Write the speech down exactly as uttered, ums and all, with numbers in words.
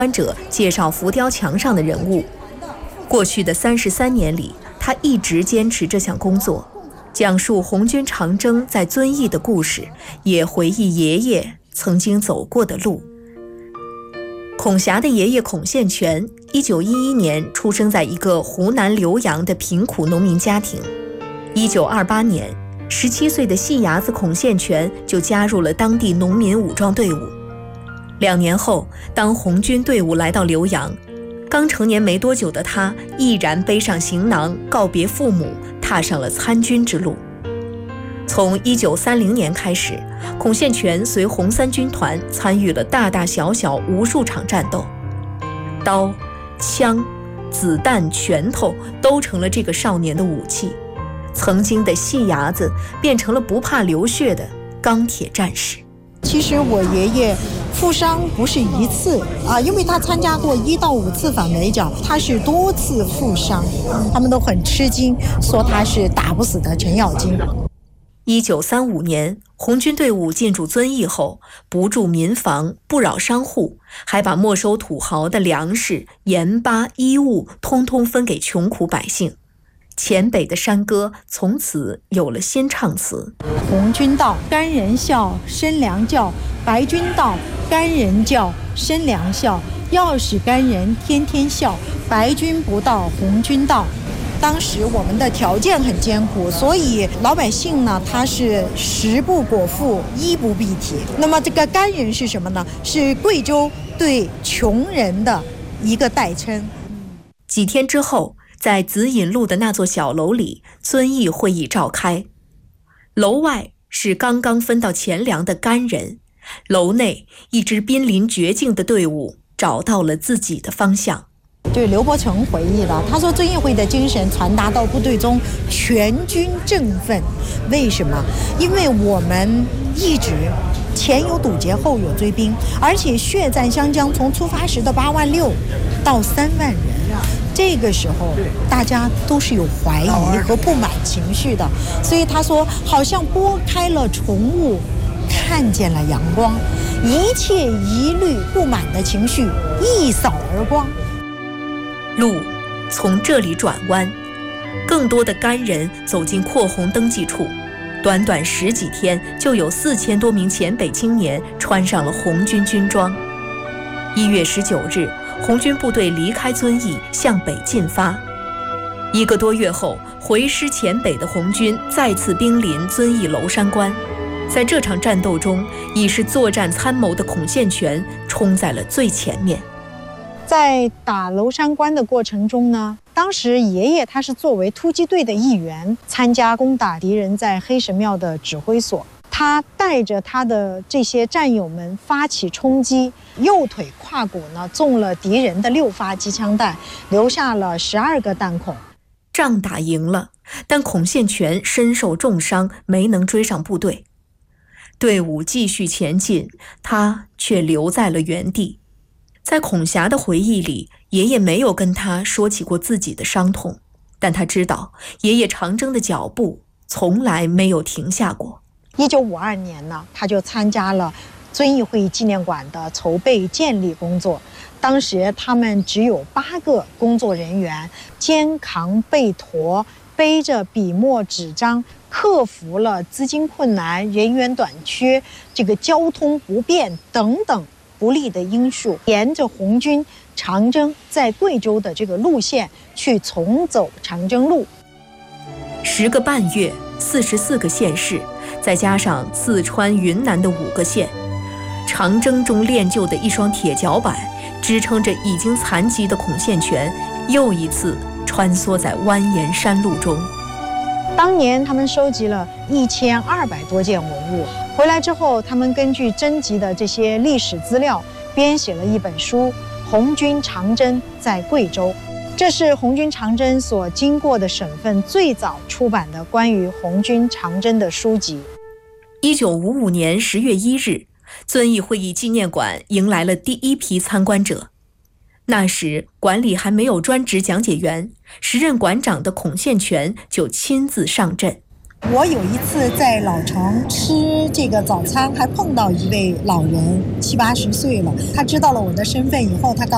观者介绍浮雕墙上的人物。过去的三十三年里，他一直坚持这项工作，讲述红军长征在遵义的故事，也回忆爷爷曾经走过的路。孔霞的爷爷孔宪全，一九一一年出生在一个湖南浏阳的贫苦农民家庭。一九二八年，十七岁的细伢子孔宪全就加入了当地农民武装队伍。两年后，当红军队伍来到浏阳，刚成年没多久的他毅然背上行囊，告别父母，踏上了参军之路。从一九三零年开始，孔宪全随红三军团参与了大大小小无数场战斗，刀、枪、子弹、拳头都成了这个少年的武器。曾经的细伢子变成了不怕流血的钢铁战士。 其实我爷爷负伤不是一次啊，因为他参加过一到五次反围剿，他是多次负伤，他们都很吃惊，说他是打不死的程咬金。 一九三五年，红军队伍进驻遵义后，不筑民房，不扰商户，还把没收土豪的粮食、盐巴、衣物通通分给穷苦百姓。黔北的山歌从此有了新唱词： 红军到，干人笑，生粮叫；白军到，干人叫，生粮笑。要使干人天天笑，白军不到，红军到。当时我们的条件很艰苦，所以老百姓呢，他是食不果腹，衣不蔽体。那么这个干人是什么呢？是贵州对穷人的一个代称。 几天之后，在紫隐路的那座小楼里，遵义会议召开。楼外是刚刚分到钱粮的干人，楼内一支濒临绝境的队伍找到了自己的方向。 对刘伯承回忆了，他说遵义会的精神传达到部队中，全军振奋。为什么？因为我们一直前有堵截，后有追兵，而且血战湘江，从出发时的八万六到三万人，这个时候大家都是有怀疑和不满情绪的。所以他说，好像拨开了重雾，看见了阳光，一切疑虑不满的情绪一扫而光。 路从这里转弯，更多的干人走进扩红登记处。短短十几天，就有四千多名黔北青年穿上了红军军装。一月十九日，红军部队离开遵义，向北进发。一个多月后，回师黔北的红军再次兵临遵义娄山关。在这场战斗中，已是作战参谋的孔宪全冲在了最前面。 在打娄山关的过程中呢，当时爷爷他是作为突击队的一员，参加攻打敌人在黑神庙的指挥所。他带着他的这些战友们发起冲击，右腿胯骨呢中了敌人的六发机枪弹，留下了十二个弹孔。 仗打赢了，但孔宪全身受重伤，没能追上部队。队伍继续前进，他却留在了原地。在孔霞的回忆里，爷爷没有跟他说起过自己的伤痛，但他知道爷爷长征的脚步从来没有停下过。 一九五二年呢，他就参加了遵义会议纪念馆的筹备建立工作。当时他们只有八个工作人员，肩扛背驮，背着笔墨纸张，克服了资金困难、人员短缺、这个交通不便等等不利的因素，沿着红军长征在贵州的这个路线去重走长征路。 十个半月，四十四个县市，再加上四川、云南的五个县，长征中练就的一双铁脚板，支撑着已经残疾的孔宪全，又一次穿梭在蜿蜒山路中。 当年他们收集了一千二百多件文物，回来之后，他们根据征集的这些历史资料，编写了一本书《红军长征在贵州》。这是红军长征所经过的省份最早出版的关于红军长征的书籍。 一九五五年十月一日，遵义会议纪念馆迎来了第一批参观者。那时馆里还没有专职讲解员，时任馆长的孔宪全就亲自上阵。 我有一次在老城吃这个早餐，还碰到一位老人，七八十岁了。他知道了我的身份以后，他告